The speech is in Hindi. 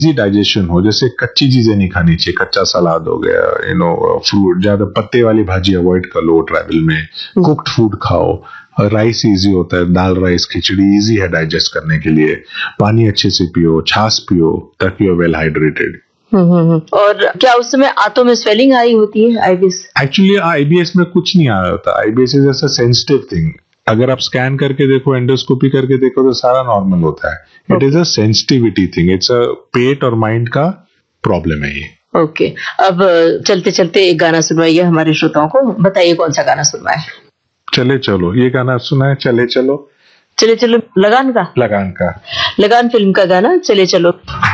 इजी डाइजेशन हो, जैसे कच्ची चीजें नहीं खानी चाहिए, कच्चा सलाद हो गया, फ्रूट, ज्यादा पत्ते वाली भाजी अवॉइड कर लो ट्रैवल में, कुक्ड फूड खाओ, राइस इजी होता है, दाल राइस खिचड़ी इजी है डाइजेस्ट करने के लिए, पानी अच्छे से पियो, छाछ पियो, ताकि यू वेल हाइड्रेटेड। और क्या उस समय आंतों में स्वेलिंग आई होती है आईबीएस? एक्चुअली आईबीएस में कुछ नहीं आया होता, आईबीएस इज ऐसा सेंसिटिव थिंग, अगर आप स्कैन करके देखो, एंडोस्कोपी करके देखो तो सारा नॉर्मल होता है। It is a sensitivity thing, it's a पेट और माइंड का प्रॉब्लम है ये। ओके, अब चलते चलते एक गाना सुनवाइए हमारे श्रोताओं को, बताइए कौन सा गाना सुनवाए? चले चलो, ये गाना सुना है, चले चलो। चले चलो लगान का? लगान का, लगान फिल्म का गाना चले चलो।